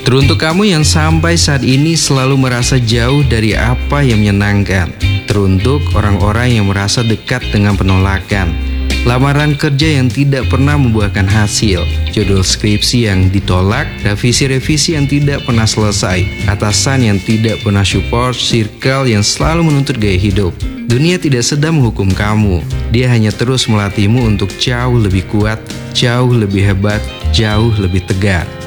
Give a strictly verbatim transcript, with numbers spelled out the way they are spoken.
Teruntuk kamu yang sampai saat ini selalu merasa jauh dari apa yang menyenangkan. Teruntuk orang-orang yang merasa dekat dengan penolakan. Lamaran kerja yang tidak pernah membuahkan hasil, judul skripsi yang ditolak, revisi-revisi yang tidak pernah selesai, atasan yang tidak pernah support, circle yang selalu menuntut gaya hidup. Dunia tidak sedang menghukum kamu, dia hanya terus melatihmu untuk jauh lebih kuat, jauh lebih hebat, jauh lebih tegar.